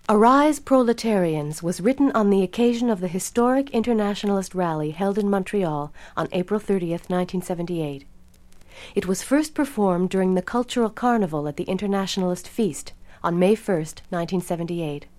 Arise, Proletarians was written on the occasion of the historic Internationalist rally held in Montreal on April 30th, 1978. It was first performed during the Cultural Carnival at the Internationalist Feast on May 1st, 1978.